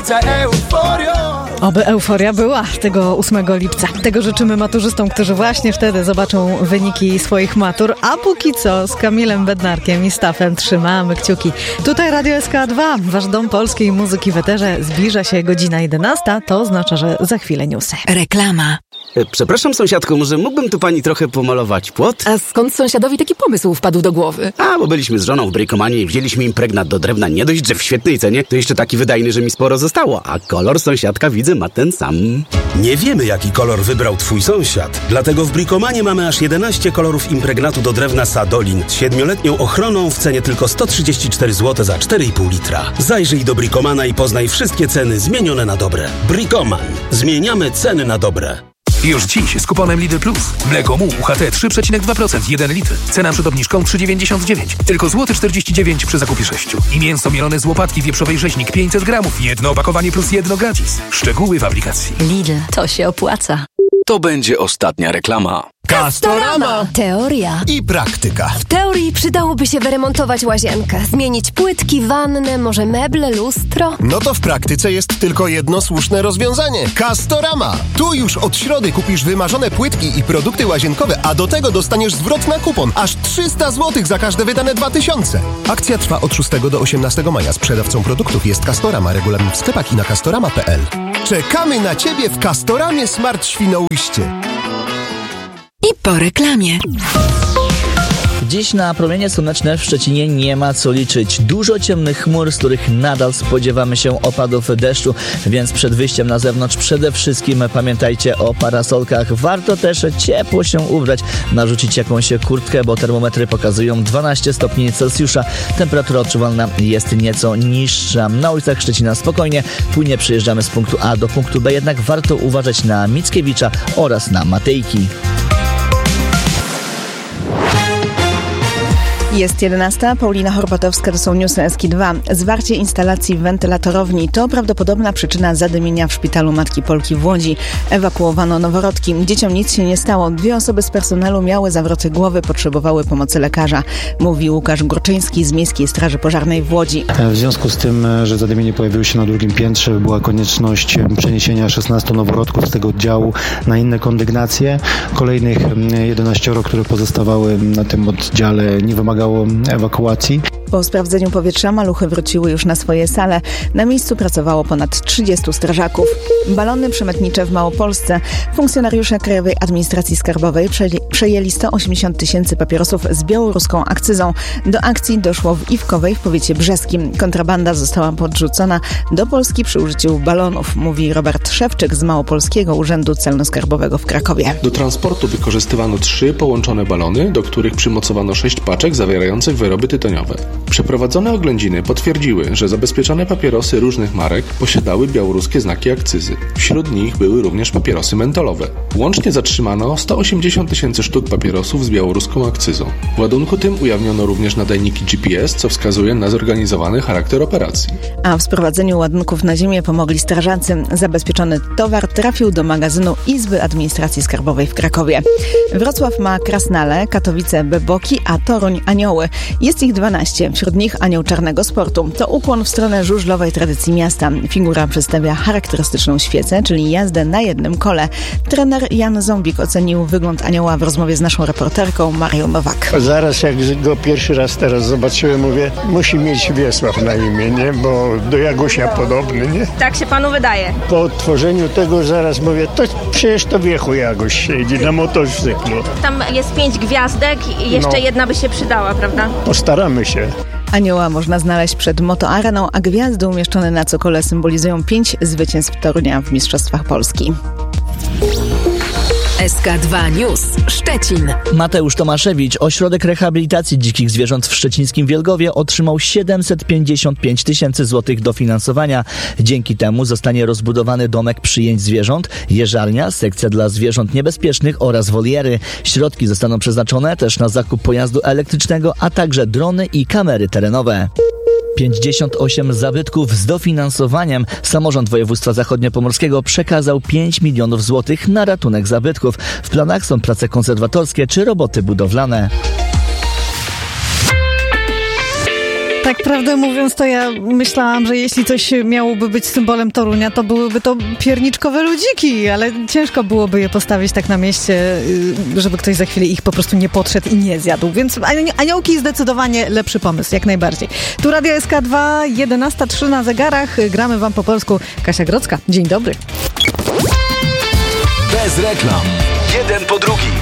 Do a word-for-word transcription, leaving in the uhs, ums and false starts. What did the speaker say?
lipca euforio. Oby euforia była tego ósmego lipca. Tego życzymy maturzystom, którzy właśnie wtedy zobaczą wyniki swoich matur. A póki co z Kamilem Bednarkiem i Stafem trzymamy kciuki. Tutaj Radio S K dwa, wasz dom polskiej muzyki w eterze. Zbliża się godzina jedenasta, to oznacza, że za chwilę newsy. Reklama. Przepraszam, sąsiadko, może mógłbym tu pani trochę pomalować płot? A skąd sąsiadowi taki pomysł wpadł do głowy? A, bo byliśmy z żoną w Brikomanie i wzięliśmy impregnat do drewna. Nie dość, że w świetnej cenie, to jeszcze taki wydajny, że mi sporo zostało. A kolor sąsiadka, widzę, ma ten sam. Nie wiemy, jaki kolor wybrał twój sąsiad. Dlatego w Brikomanie mamy aż jedenaście kolorów impregnatu do drewna Sadolin z siedmioletnią ochroną w cenie tylko sto trzydzieści cztery złote za cztery i pół litra. Zajrzyj do Brikomana i poznaj wszystkie ceny zmienione na dobre. Brikoman. Zmieniamy ceny na dobre. Już dziś z kuponem Lidl Plus. Mleko Mu U H T trzy przecinek dwa procent, jeden litr. Cena przed obniżką trzy dziewięćdziesiąt dziewięć. Tylko złoty czterdzieści dziewięć przy zakupie sześciu. I mięso mielone z łopatki wieprzowej rzeźnik pięćset gramów. Jedno opakowanie plus jedno gratis. Szczegóły w aplikacji. Lidl, to się opłaca. To będzie ostatnia reklama. Castorama! Teoria i praktyka. W teorii przydałoby się wyremontować łazienkę, zmienić płytki, wannę, może meble, lustro. No to w praktyce jest tylko jedno słuszne rozwiązanie. Castorama! Tu już od środy kupisz wymarzone płytki i produkty łazienkowe, a do tego dostaniesz zwrot na kupon. Aż trzysta złotych za każde wydane dwa tysiące. Akcja trwa od szóstego do osiemnastego maja. Sprzedawcą produktów jest Castorama. Regulamin w sklepach i na castorama kropka p l. Czekamy na Ciebie w Castoramie Smart Świnoujście. I po reklamie. Dziś na promienie słoneczne w Szczecinie nie ma co liczyć. Dużo ciemnych chmur, z których nadal spodziewamy się opadów deszczu, więc przed wyjściem na zewnątrz przede wszystkim pamiętajcie o parasolkach. Warto też ciepło się ubrać, narzucić jakąś kurtkę, bo termometry pokazują dwanaście stopni Celsjusza. Temperatura odczuwalna jest nieco niższa. Na ulicach Szczecina spokojnie, płynnie przejeżdżamy z punktu A do punktu B, jednak warto uważać na Mickiewicza oraz na Matejki. Jest jedenasta, Paulina Horbatowska, to są newsy S K dwa. Zwarcie instalacji wentylatorowni to prawdopodobna przyczyna zadymienia w szpitalu Matki Polki w Łodzi. Ewakuowano noworodki. Dzieciom nic się nie stało. Dwie osoby z personelu miały zawroty głowy, potrzebowały pomocy lekarza. Mówi Łukasz Górczyński z Miejskiej Straży Pożarnej w Łodzi. W związku z tym, że zadymienie pojawiło się na drugim piętrze, była konieczność przeniesienia szesnastu noworodków z tego oddziału na inne kondygnacje. Kolejnych jedenaścioro, które pozostawały na tym oddziale, nie wymagało ewakuacji. Po sprawdzeniu powietrza maluchy wróciły już na swoje sale. Na miejscu pracowało ponad trzydziestu strażaków. Balony przemytnicze w Małopolsce. Funkcjonariusze Krajowej Administracji Skarbowej przejęli sto osiemdziesiąt tysięcy papierosów z białoruską akcyzą. Do akcji doszło w Iwkowej w powiecie brzeskim. Kontrabanda została podrzucona do Polski przy użyciu balonów, mówi Robert Szewczyk z Małopolskiego Urzędu Celno-Skarbowego w Krakowie. Do transportu wykorzystywano trzy połączone balony, do których przymocowano sześć paczek zawierających wyroby tytoniowe. Przeprowadzone oględziny potwierdziły, że zabezpieczone papierosy różnych marek posiadały białoruskie znaki akcyzy. Wśród nich były również papierosy mentolowe. Łącznie zatrzymano sto osiemdziesiąt tysięcy sztuk papierosów z białoruską akcyzą. W ładunku tym ujawniono również nadajniki G P S, co wskazuje na zorganizowany charakter operacji. A w sprowadzeniu ładunków na ziemię pomogli strażacy. Zabezpieczony towar trafił do magazynu Izby Administracji Skarbowej w Krakowie. Wrocław ma Krasnale, Katowice Beboki, a Toruń Anioły. Jest ich dwanaście, wśród nich Anioł Czarnego Sportu. To ukłon w stronę żużlowej tradycji miasta. Figura przedstawia charakterystyczną świecę, czyli jazdę na jednym kole. Trener Jan Ząbik ocenił wygląd anioła w rozmowie z naszą reporterką Marią Nowak. Zaraz jak go pierwszy raz teraz zobaczyłem, mówię, musi mieć Wiesław na imię, nie? Bo do Jagusia podobny, nie? Tak się panu wydaje. Po odtworzeniu tego zaraz mówię, to przecież to wiechu Jaguś siedzi na motocyklu. Tam jest pięć gwiazdek i jeszcze no. jedna by się przydała, prawda? Postaramy się. Anioła można znaleźć przed motoareną, a gwiazdy umieszczone na cokole symbolizują pięć zwycięstw Torunia w Mistrzostwach Polski. S K dwa News Szczecin. Mateusz Tomaszewicz, Ośrodek Rehabilitacji Dzikich Zwierząt w szczecińskim Wielgowie otrzymał siedemset pięćdziesiąt pięć tysięcy złotych dofinansowania. Dzięki temu zostanie rozbudowany domek przyjęć zwierząt, jeżarnia, sekcja dla zwierząt niebezpiecznych oraz woliery. Środki zostaną przeznaczone też na zakup pojazdu elektrycznego, a także drony i kamery terenowe. pięćdziesiąt osiem zabytków z dofinansowaniem. Samorząd województwa zachodniopomorskiego przekazał pięć milionów złotych na ratunek zabytków. W planach są prace konserwatorskie czy roboty budowlane. Tak prawdę mówiąc, to ja myślałam, że jeśli coś miałoby być symbolem Torunia, to byłyby to pierniczkowe ludziki, ale ciężko byłoby je postawić tak na mieście, żeby ktoś za chwilę ich po prostu nie podszedł i nie zjadł. Więc aniołki zdecydowanie lepszy pomysł, jak najbardziej. Tu Radio S K dwa, jedenasta trzy na zegarach. Gramy wam po polsku. Kasia Grodzka, dzień dobry. Bez reklam. Jeden po drugim.